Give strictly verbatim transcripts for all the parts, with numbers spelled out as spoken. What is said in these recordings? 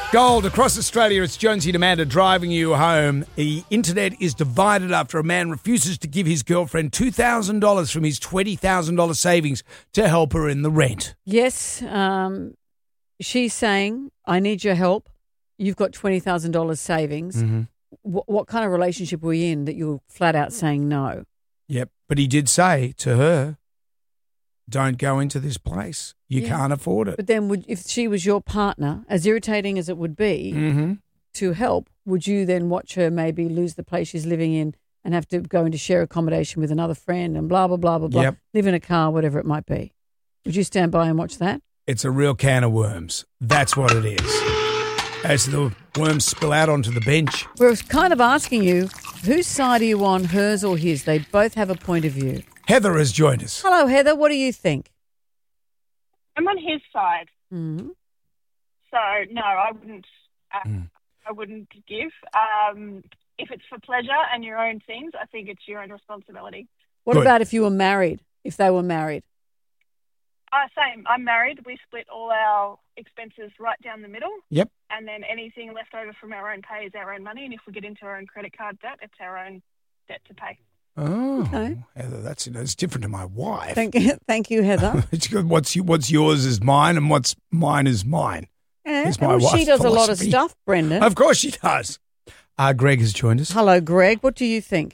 Gold across Australia, it's Jonesy and Amanda driving you home. The internet is divided after a man refuses to give his girlfriend two thousand dollars from his twenty thousand dollars savings to help her in the rent. Yes, um, she's saying, I need your help. You've got twenty thousand dollars savings. Mm-hmm. What, what kind of relationship were you in that you're flat out saying no? Yep, but he did say to her, don't go into this place. You Yeah. can't afford it. But then would, if she was your partner, as irritating as it would be Mm-hmm. to help, would you then watch her maybe lose the place she's living in and have to go into share accommodation with another friend and blah, blah, blah, blah, blah, Yep. live in a car, whatever it might be? Would you stand by and watch that? It's a real can of worms. That's what it is. As the worms spill out onto the bench. We're kind of asking you, whose side are you on, hers or his? They both have a point of view. Heather has joined us. Hello, Heather. What do you think? I'm on his side, Mm-hmm. so no, I wouldn't. Uh, Mm. I wouldn't give. Um, if it's for pleasure and your own things, I think it's your own responsibility. What Good. about if you were married, if they were married? Uh, same. I'm married. We split all our expenses right down the middle. Yep. And then anything left over from our own pay is our own money. And if we get into our own credit card debt, it's our own debt to pay. Oh, Okay. Heather, that's that's different to my wife. Thank you, thank you, Heather. It's good. What's you, what's yours is mine, and what's mine is mine. Yeah, It's my well, she wife's does a lot of philosophy. stuff, Brendan. Of course she does. Uh, Greg has joined us. Hello, Greg. What do you think?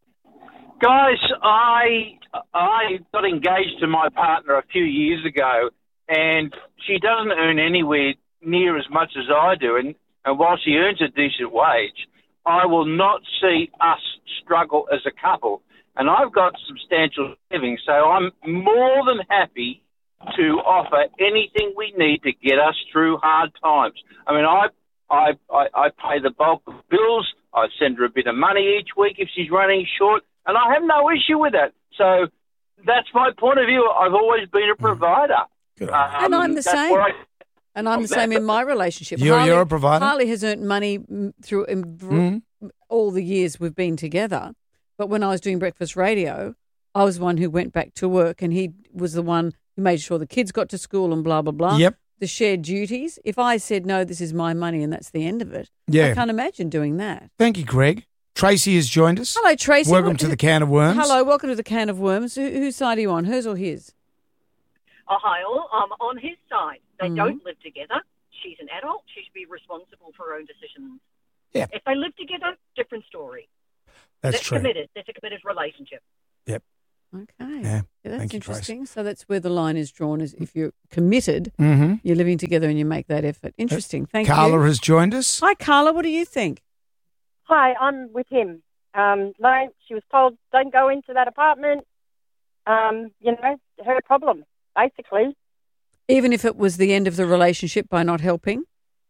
Guys, I I got engaged to my partner a few years ago, and she doesn't earn anywhere near as much as I do. And, and while she earns a decent wage, I will not see us struggle as a couple. And I've got substantial savings, so I'm more than happy to offer anything we need to get us through hard times. I mean, I I, I, I pay the bulk of bills. I send her a bit of money each week if she's running short, and I have no issue with that. So that's my point of view. I've always been a provider. Good on you. Um, And I'm the that's same. what I- And I'm the same in my relationship. You're- Harley, you're a provider? Harley has earned money mm, through in v- Mhm. all the years we've been together. But when I was doing breakfast radio, I was the one who went back to work, and he was the one who made sure the kids got to school and blah, blah, blah. Yep. The shared duties. If I said, no, this is my money and that's the end of it, Yeah. I can't imagine doing that. Thank you, Greg. Tracy has joined us. Hello, Tracy. Welcome What- to the can of worms. Hello, welcome to the can of worms. Who, whose side are you on, hers or his? Oh, hi, all. I'm on his side. They Mhm. don't live together. She's an adult. She should be responsible for her own decisions. Yeah. If they live together, different story. That's They're true. committed. It's a committed relationship. Yep. Okay. Yeah. that's Thank you, Tracy. interesting. So that's where the line is drawn, is if you're committed, Mm-hmm. you're living together and you make that effort. Interesting. Thank Carla you. has joined us. Hi, Carla. What do you think? Hi, I'm with him. Um, no, she was told, don't go into that apartment. Um, you know, her problem, basically. Even if it was the end of the relationship by not helping?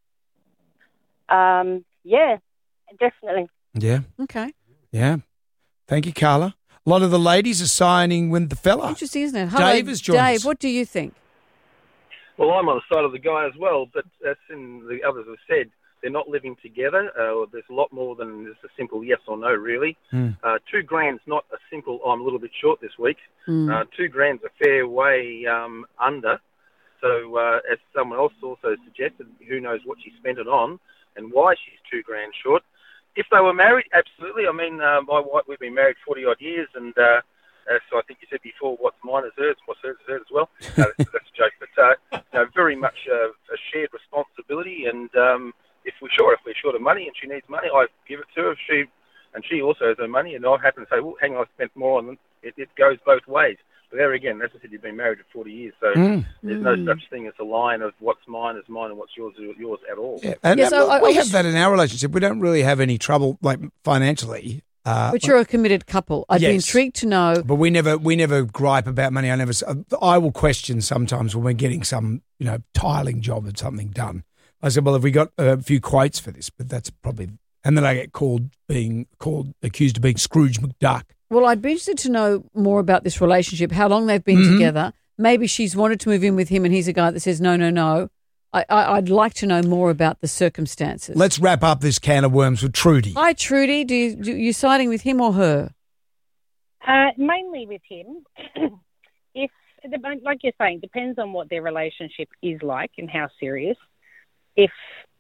Um, yeah, definitely. Yeah. Okay. Yeah. Thank you, Carla. A lot of the ladies are signing with the fella. Interesting, isn't it? Hello, Dave has joined Dave, us. what do you think? Well, I'm on the side of the guy as well, but as in the others have said, they're not living together. Uh, there's a lot more than just a simple yes or no, really. Mm. Uh, two grand's not a simple, oh, I'm a little bit short this week. Mm. Uh, two grand's a fair way um, under. So uh, as someone else also suggested, who knows what she spent it on and why she's two grand short. If they were married, absolutely. I mean, uh, my wife, we've been married forty-odd years, and uh, uh, so I think you said before, what's mine is hers, what's hers is hers as well. Uh, that's, that's a joke. But uh, you know, very much uh, a shared responsibility, and um, if we're sure, if we're short of money and she needs money, I give it to her. If she, and she also has her money, and I happen to say, well, hang on, I spent more on it. It goes both ways. But there again, as I said, you've been married for forty years, so Mm. there's no such thing as a line of what's mine is mine and what's yours is yours at all. Yeah. And Yes, uh, I- I we was- have that in our relationship. We don't really have any trouble, like financially. Uh, But you're a committed couple. I'd be Yes. intrigued to know. But we never we never gripe about money. I never. I will question sometimes when we're getting some you know tiling job or something done. I said, well, have we got a few quotes for this? But that's probably. And then I get called being called accused of being Scrooge McDuck. Well, I'd be interested to know more about this relationship, how long they've been Mhm. together. Maybe she's wanted to move in with him and he's a guy that says, no, no, no. I, I, I'd like to know more about the circumstances. Let's wrap up this can of worms with Trudy. Hi, Trudy. Do you, do you siding with him or her? Uh, mainly with him. If, like you're saying, depends on what their relationship is like and how serious. If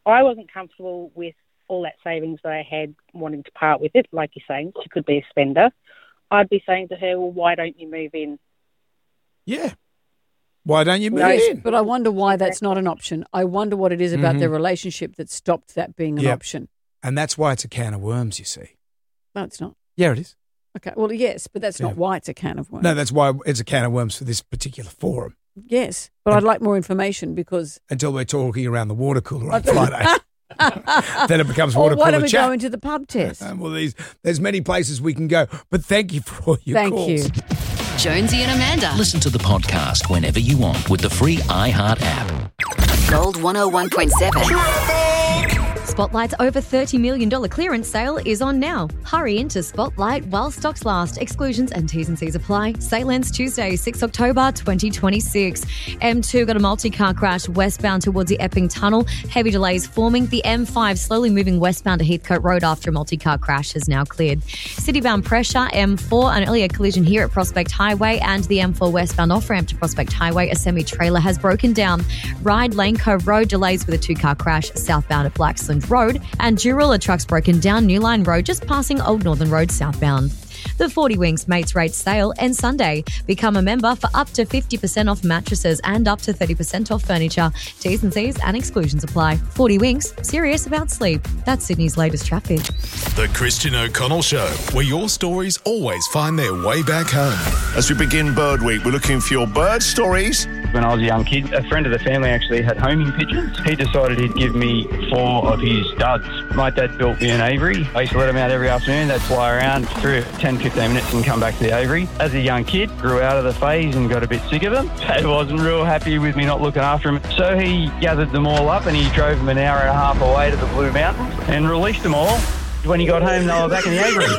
I wasn't comfortable with all that savings that I had, wanting to part with it, like you're saying, she could be a spender. I'd be saying to her, well, why don't you move in? Yeah. Why don't you move No, in? But I wonder why that's not an option. I wonder what it is about Mhm. their relationship that stopped that being an Yep. option. And that's why it's a can of worms, you see. No, it's not. Yeah, it is. Okay, well, yes, but that's Yeah. not why it's a can of worms. No, that's why it's a can of worms for this particular forum. Yes, but I'd like more information because... Until we're talking around the water cooler on Friday. Then it becomes water Or why cooler don't we chat. go into the pub test? Um, well, there's, there's many places we can go. But thank you for all your Thank calls. you. Jonesy and Amanda. Listen to the podcast whenever you want with the free iHeart app. Gold one oh one point seven. Spotlight's over thirty million dollars clearance sale is on now. Hurry into Spotlight while stocks last. Exclusions and T's and C's apply. Sale ends Tuesday, sixth of October twenty twenty-six. M two got a multi-car crash westbound towards the Epping Tunnel. Heavy delays forming. The M five slowly moving westbound to Heathcote Road after a multi-car crash has now cleared. Citybound pressure, M four, an earlier collision here at Prospect Highway, and the M four westbound off-ramp to Prospect Highway. A semi-trailer has broken down. Ride Lane Cove Road delays with a two-car crash southbound at Blacksland Road, and Dural, a truck's broken down New Line Road just passing Old Northern Road southbound. The forty Winks Mates Rate sale ends Sunday. Become a member for up to fifty percent off mattresses and up to thirty percent off furniture. T's and C's and exclusions apply. forty Winks, serious about sleep. That's Sydney's latest traffic. The Christian O'Connell Show, where your stories always find their way back home. As we begin Bird Week, we're looking for your bird stories. When I was a young kid, a friend of the family actually had homing pigeons. He decided he'd give me four of his studs. My dad built me an aviary. I used to let them out every afternoon. They'd fly around for ten, fifteen minutes and come back to the aviary. As a young kid, grew out of the phase and got a bit sick of them. Dad wasn't real happy with me not looking after them. So he gathered them all up and he drove them an hour and a half away to the Blue Mountains and released them all. When he got home, they were back in the aviary.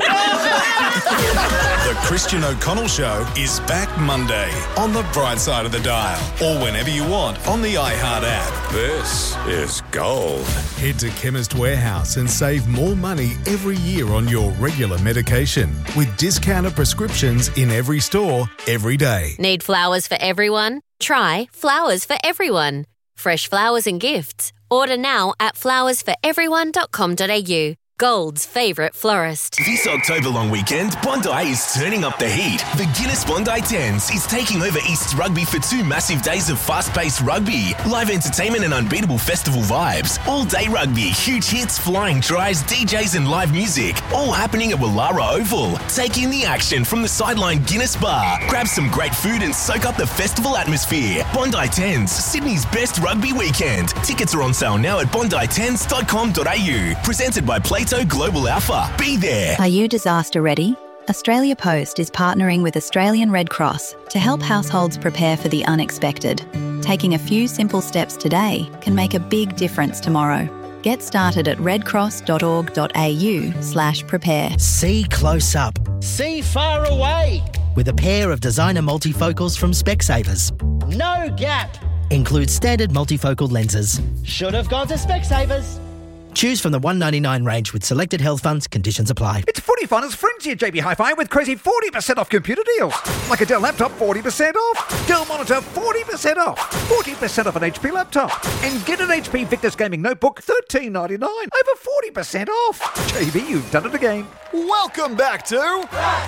The Christian O'Connell Show is back Monday on the bright side of the dial or whenever you want on the iHeart app. This is gold. Head to Chemist Warehouse and save more money every year on your regular medication with discounted prescriptions in every store every day. Need flowers for everyone? Try Flowers for Everyone. Fresh flowers and gifts. Order now at flowers for everyone dot com dot a u. Gold's favourite florist. This October long weekend, Bondi is turning up the heat. The Guinness Bondi Tens is taking over East Rugby for two massive days of fast-paced rugby, live entertainment and unbeatable festival vibes. All-day rugby, huge hits, flying tries, D Js and live music, all happening at Wallara Oval. Take in the action from the sideline Guinness Bar. Grab some great food and soak up the festival atmosphere. Bondi Tens, Sydney's best rugby weekend. Tickets are on sale now at bondi tens dot com dot a u. Presented by Plato Global Alpha. Be there. Are you disaster ready? Australia Post is partnering with Australian Red Cross to help households prepare for the unexpected. Taking a few simple steps today can make a big difference tomorrow. Get started at redcross.org.au slash prepare. See close up. See far away. With a pair of designer multifocals from Specsavers. No gap. Includes standard multifocal lenses. Should have gone to Specsavers. Choose from the one ninety-nine range with selected health funds. Conditions apply. It's Footy Finals Frenzy at J B Hi-Fi with crazy forty percent off computer deals. Like a Dell laptop, forty percent off. Dell monitor, forty percent off. forty percent off an H P laptop. And get an H P Victus Gaming Notebook, thirteen ninety-nine. Over forty percent off. J B, you've done it again. Welcome back to...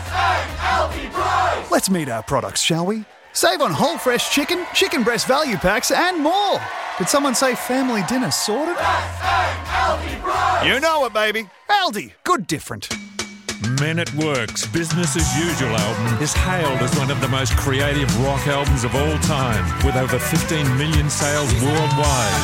Let's meet our products, shall we? Save on whole fresh chicken, chicken breast value packs, and more. Did someone say family dinner sorted? You know it, baby. Aldi. Good different. Men at Work's Business as Usual album is hailed as one of the most creative rock albums of all time, with over fifteen million sales worldwide.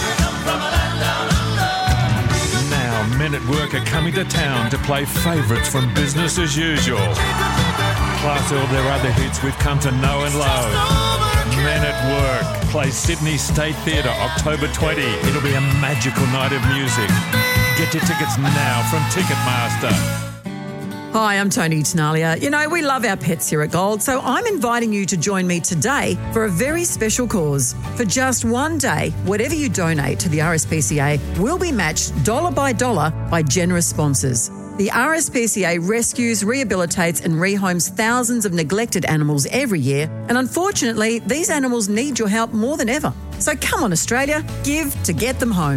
Now, Men at Work are coming to town to play favourites from Business as Usual, plus all their other hits we've come to know and love. Men at Work plays Sydney State Theatre October twentieth. It'll be a magical night of music. Get your tickets now from Ticketmaster. Hi, I'm Tony Tenalia. You know, we love our pets here at Gold, so I'm inviting you to join me today for a very special cause. For just one day, whatever you donate to the R S P C A will be matched dollar by dollar by generous sponsors. The R S P C A rescues, rehabilitates and rehomes thousands of neglected animals every year, and unfortunately, these animals need your help more than ever. So come on, Australia, give to get them home.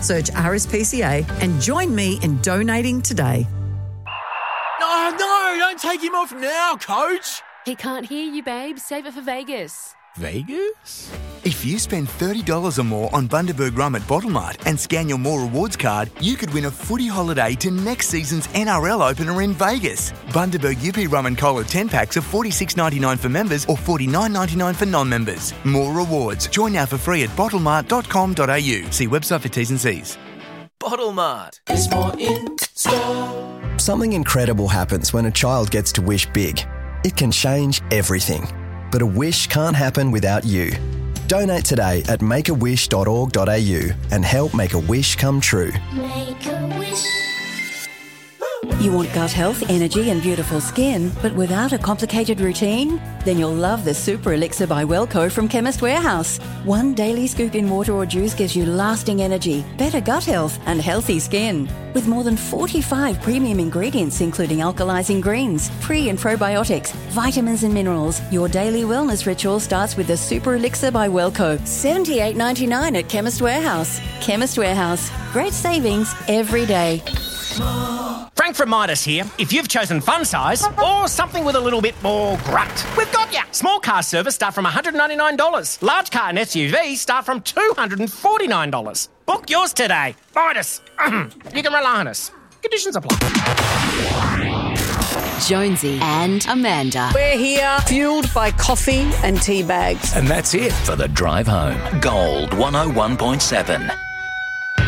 Search R S P C A and join me in donating today. Oh, no, don't take him off now, Coach. He can't hear you, babe. Save it for Vegas. Vegas? If you spend thirty dollars or more on Bundaberg Rum at Bottlemart and scan your More Rewards card, you could win a footy holiday to next season's N R L opener in Vegas. Bundaberg U P Rum and Cola ten packs are forty-six ninety-nine for members or forty-nine ninety-nine for non-members. More Rewards. Join now for free at bottlemart dot com dot a u. See website for T's and C's. Bottlemart is more in store. Something incredible happens when a child gets to wish big. It can change everything. But a wish can't happen without you. Donate today at make a wish dot org dot a u and help make a wish come true. Make a wish. You want gut health, energy and beautiful skin, but without a complicated routine? Then you'll love the Super Elixir by Wellco from Chemist Warehouse. One daily scoop in water or juice gives you lasting energy, better gut health and healthy skin. With more than forty-five premium ingredients including alkalizing greens, pre and probiotics, vitamins and minerals, your daily wellness ritual starts with the Super Elixir by Wellco. seventy-eight ninety-nine at Chemist Warehouse. Chemist Warehouse. Great savings every day. Frank from Midas here. If you've chosen fun size or something with a little bit more grunt, we've got ya. Small car service start from one hundred ninety-nine dollars. Large car and S U V start from two hundred forty-nine dollars. Book yours today. Midas. You can rely on us. Conditions apply. Jonesy and Amanda. We're here, fueled by coffee and tea bags. And that's it for the drive home. Gold one oh one point seven.